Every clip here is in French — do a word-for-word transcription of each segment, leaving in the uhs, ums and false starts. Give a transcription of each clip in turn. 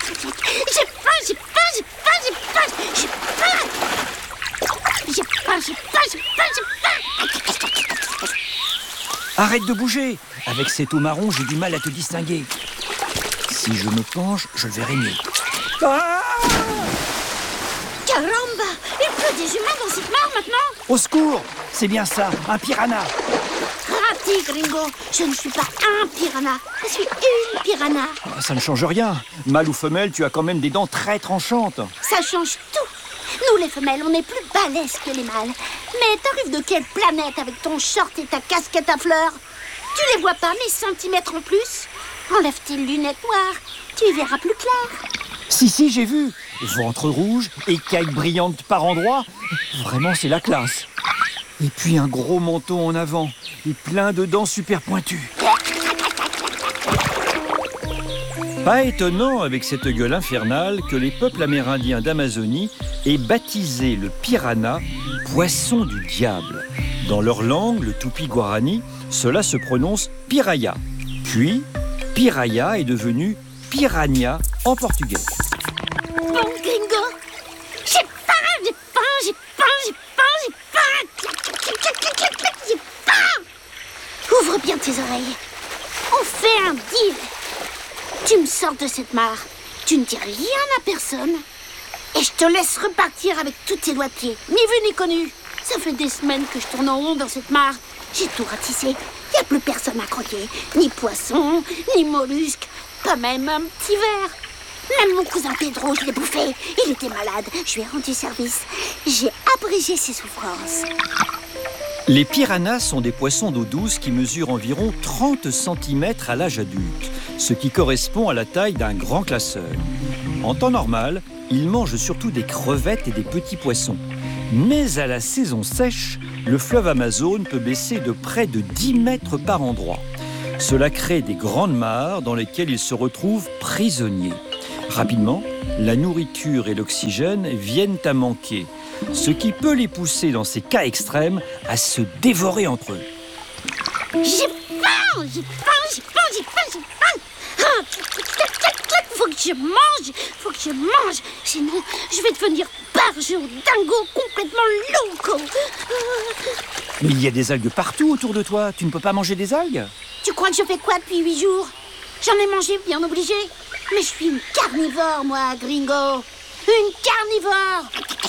J'ai faim, j'ai faim, j'ai faim, j'ai faim, j'ai faim. J'ai faim, j'ai faim, j'ai faim, j'ai faim. Arrête de bouger. Avec cette eau marron, j'ai du mal à te distinguer. Si je me penche, je le verrai mieux. Ah! Caramba! Il pleut des humains dans cette mare maintenant? Au secours! C'est bien ça, un piranha. Raté, Gringo. Je ne suis pas un piranha. Je suis une piranha. Ah, ça ne change rien. Mâle ou femelle, tu as quand même des dents très tranchantes. Ça change tout. Nous, les femelles, on est plus balèzes que les mâles. Mais t'arrives de quelle planète avec ton short et ta casquette à fleurs? Tu les vois pas, mes centimètres en plus? Enlève tes lunettes noires, tu y verras plus clair. Si, si, j'ai vu. Ventre rouge, écailles brillantes par endroits. Vraiment, c'est la classe. Et puis un gros menton en avant et plein de dents super pointues. Pas étonnant avec cette gueule infernale que les peuples amérindiens d'Amazonie aient baptisé le piranha poisson du diable. Dans leur langue, le tupi-guarani, cela se prononce piraya. Puis, piraya est devenu piranha en portugais. Bon, Gringo, j'ai faim, j'ai faim, j'ai faim, j'ai faim, j'ai faim. J'ai faim. Ouvre bien tes oreilles. On fait un deal. Tu me sors de cette mare, tu ne dis rien à personne, et je te laisse repartir avec tous tes doigts de pied, ni vu ni connu. Ça fait des semaines que je tourne en rond dans cette mare. J'ai tout ratissé. Il n'y a plus personne à croquer. Ni poisson, ni mollusque, pas même un petit verre. Même mon cousin Pedro, je l'ai bouffé. Il était malade. Je lui ai rendu service. J'ai abrégé ses souffrances. Les piranhas sont des poissons d'eau douce qui mesurent environ trente centimètres à l'âge adulte, ce qui correspond à la taille d'un grand classeur. En temps normal, ils mangent surtout des crevettes et des petits poissons. Mais à la saison sèche, le fleuve Amazon peut baisser de près de dix mètres par endroit. Cela crée des grandes mares dans lesquelles ils se retrouvent prisonniers. Rapidement, la nourriture et l'oxygène viennent à manquer, ce qui peut les pousser dans ces cas extrêmes à se dévorer entre eux. J'ai faim, j'ai faim, j'ai faim, j'ai faim, j'ai faim. Ah, faut que je mange, faut que je mange, sinon je vais devenir barge ou dingo complètement loco. Mais il y a des algues partout autour de toi, tu ne peux pas manger des algues? Tu crois que je fais quoi depuis huit jours? J'en ai mangé, bien obligé. Mais je suis une carnivore, moi, Gringo. Une carnivore.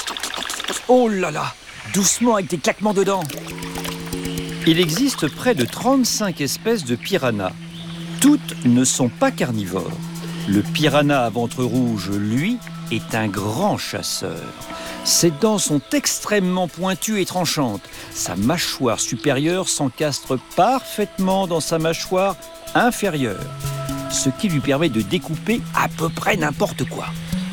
Oh là là, doucement avec tes claquements de dents. Il existe près de trente-cinq espèces de piranhas. Toutes ne sont pas carnivores. Le piranha à ventre rouge, lui, est un grand chasseur. Ses dents sont extrêmement pointues et tranchantes. Sa mâchoire supérieure s'encastre parfaitement dans sa mâchoire inférieure, ce qui lui permet de découper à peu près n'importe quoi.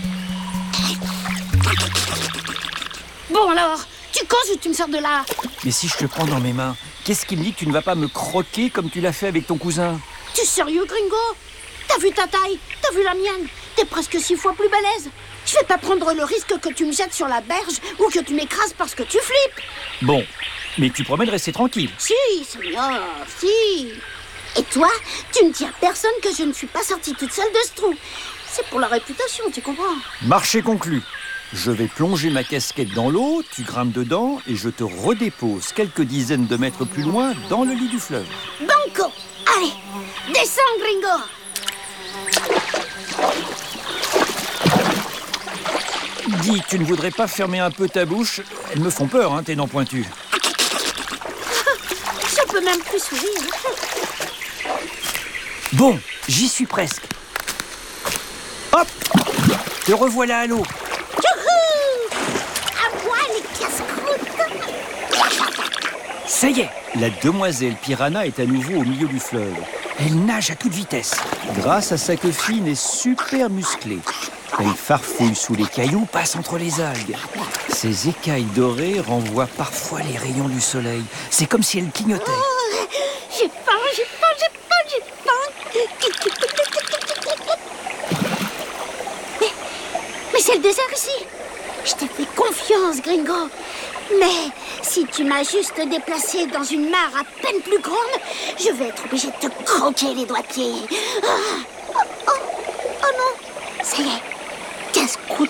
Bon alors, tu causes ou tu me sors de là? Mais si je te prends dans mes mains, qu'est-ce qui me dit que tu ne vas pas me croquer comme tu l'as fait avec ton cousin? Tu es sérieux, Gringo? T'as vu ta taille? T'as vu la mienne? T'es presque six fois plus balèze. Je vais pas prendre le risque que tu me jettes sur la berge ou que tu m'écrases parce que tu flippes. Bon, mais tu promets de rester tranquille? Si, Seigneur, si. Et toi, tu ne dis à personne que je ne suis pas sortie toute seule de ce trou. C'est pour la réputation, tu comprends? Marché conclu. Je vais plonger ma casquette dans l'eau, tu grimpes dedans et je te redépose quelques dizaines de mètres plus loin dans le lit du fleuve. Banco! Allez, descends, Gringo! Dis, tu ne voudrais pas fermer un peu ta bouche? Elles me font peur, hein, tes dents pointues. Je peux même plus sourire. Bon, j'y suis presque. Hop! Te revoilà à l'eau. À moi, les casse-croûtes! Ça y est, la demoiselle piranha est à nouveau au milieu du fleuve. Elle nage à toute vitesse, grâce à sa queue fine et super musclée. Elle farfouille sous les cailloux, passe entre les algues. Ses écailles dorées renvoient parfois les rayons du soleil. C'est comme si elle clignotait. Oh, j'ai faim, j'ai faim, j'ai faim, j'ai faim. Mais, mais c'est le désert ici. Je t'ai fait confiance, Gringo. Mais si tu m'as juste déplacé dans une mare à peine plus grande, je vais être obligée de te croquer les doigts de pied. Oh, oh, oh, oh non, ça y est.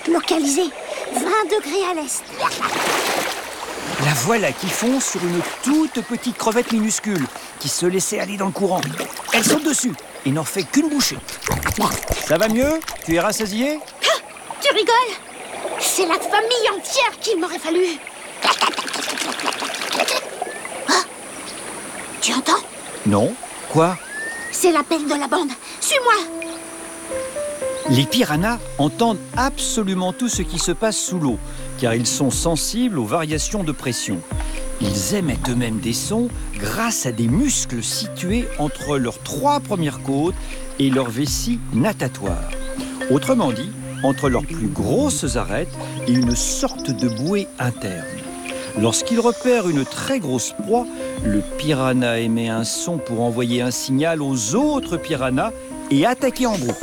localisé vingt degrés à l'est. La voilà qui fonce sur une toute petite crevette minuscule qui se laissait aller dans le courant. Elle saute dessus et n'en fait qu'une bouchée. Ça va mieux? Tu es rassasié? Ah, tu rigoles? C'est la famille entière qu'il m'aurait fallu. Ah, tu entends? Non. Quoi? C'est l'appel de la bande. Suis-moi. Les piranhas entendent absolument tout ce qui se passe sous l'eau, car ils sont sensibles aux variations de pression. Ils émettent eux-mêmes des sons grâce à des muscles situés entre leurs trois premières côtes et leur vessie natatoire. Autrement dit, entre leurs plus grosses arêtes et une sorte de bouée interne. Lorsqu'il repère une très grosse proie, le piranha émet un son pour envoyer un signal aux autres piranhas et attaquer en groupe.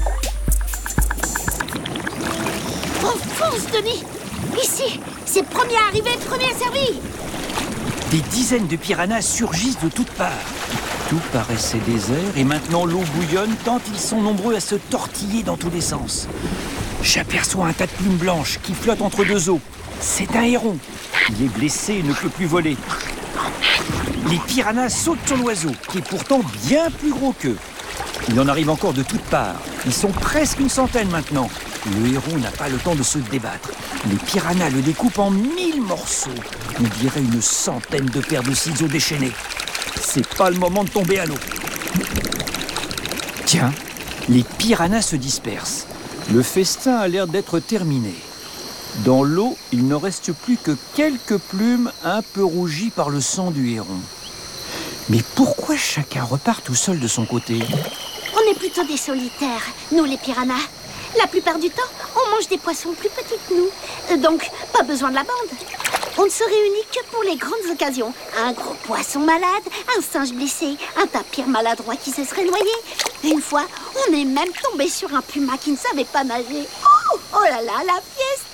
On fonce, Denis. Ici, c'est premier arrivé, premier servi. Des dizaines de piranhas surgissent de toutes parts. Tout paraissait désert et maintenant l'eau bouillonne tant ils sont nombreux à se tortiller dans tous les sens. J'aperçois un tas de plumes blanches qui flottent entre deux eaux. C'est un héron. Il est blessé et ne peut plus voler. Les piranhas sautent sur l'oiseau, qui est pourtant bien plus gros qu'eux. Il en arrive encore de toutes parts. Ils sont presque une centaine maintenant. Le héron n'a pas le temps de se débattre. Les piranhas le découpent en mille morceaux. On dirait une centaine de paires de ciseaux déchaînés. C'est pas le moment de tomber à l'eau. Tiens, les piranhas se dispersent. Le festin a l'air d'être terminé. Dans l'eau, il ne reste plus que quelques plumes un peu rougies par le sang du héron. Mais pourquoi chacun repart tout seul de son côté? On est plutôt des solitaires, nous les piranhas. La plupart du temps, on mange des poissons plus petits que nous. Donc, pas besoin de la bande. On ne se réunit que pour les grandes occasions. Un gros poisson malade, un singe blessé, un tapir maladroit qui se serait noyé. Une fois, on est même tombé sur un puma qui ne savait pas nager. Oh, oh là là, la fiesta!